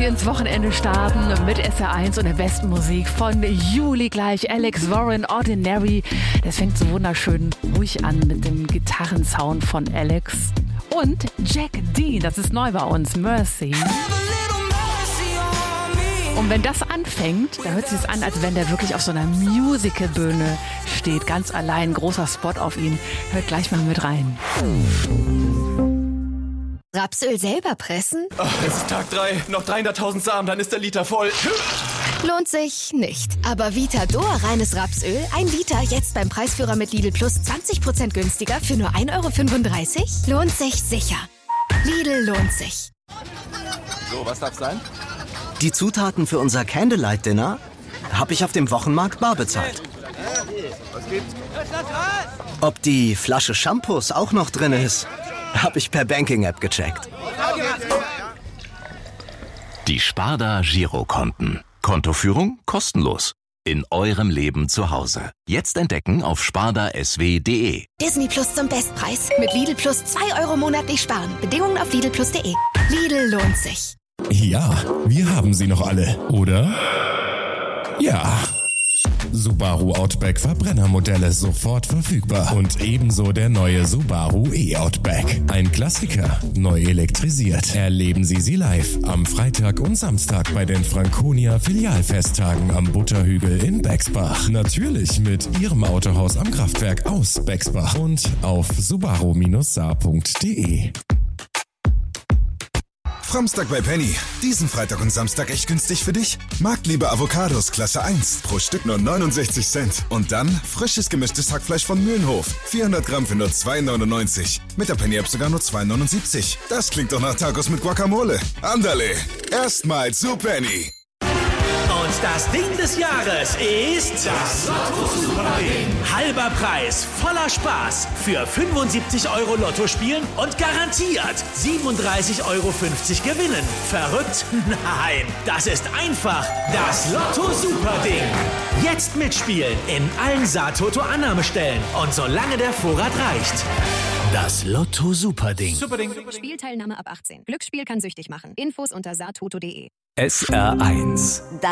ins Wochenende starten mit SR1 und der besten Musik von Juli gleich. Alex Warren, Ordinary. Das fängt so wunderschön ruhig an mit dem Gitarrensound von Alex. Und Jack Dean, das ist neu bei uns, Mercy. Und wenn das anfängt, da hört es sich an, als wenn der wirklich auf so einer Musicalbühne steht. Ganz allein, großer Spot auf ihn. Hört gleich mal mit rein. Rapsöl selber pressen? Oh, es ist Tag 3, noch 300.000 Samen, dann ist der Liter voll. Lohnt sich nicht. Aber Vitador reines Rapsöl, 1 Liter, jetzt beim Preisführer mit Lidl Plus 20% günstiger für nur 1,35 €? Lohnt sich sicher. Lidl lohnt sich. So, was darf's sein? Die Zutaten für unser Candlelight-Dinner habe ich auf dem Wochenmarkt bar bezahlt. Was gibt's? Ob die Flasche Shampoos auch noch drin ist, habe ich per Banking-App gecheckt. Die Sparda Girokonten. Kontoführung kostenlos. In eurem Leben zu Hause. Jetzt entdecken auf spardasw.de. Disney Plus zum Bestpreis. Mit Lidl Plus 2 € monatlich sparen. Bedingungen auf lidlplus.de. Lidl lohnt sich. Ja, wir haben sie noch alle, oder? Ja. Subaru Outback Verbrennermodelle sofort verfügbar. Und ebenso der neue Subaru E-Outback. Ein Klassiker, neu elektrisiert. Erleben Sie sie live am Freitag und Samstag bei den Franconia Filialfesttagen am Butterhügel in Bexbach. Natürlich mit Ihrem Autohaus am Kraftwerk aus Bexbach und auf subaru-saar.de. Framstag bei Penny. Diesen Freitag und Samstag echt günstig für dich. Marktliebe Avocados Klasse 1. Pro Stück nur 69 Cent. Und dann frisches gemischtes Hackfleisch von Mühlenhof. 400 Gramm für nur 2,99. Mit der Penny-App sogar nur 2,79. Das klingt doch nach Tacos mit Guacamole. Andale. Erstmals zu Penny. Und das Ding des Jahres ist das Lotto-Super-Ding. Halber Preis, voller Spaß. Für 75 € Lotto spielen und garantiert 37,50 € gewinnen. Verrückt? Nein, das ist einfach das Lotto-Super-Ding. Jetzt mitspielen in allen Saar-Toto-Annahmestellen und solange der Vorrat reicht. Das Lotto-Super-Ding. Spielteilnahme ab 18. Glücksspiel kann süchtig machen. Infos unter saartoto.de. SR1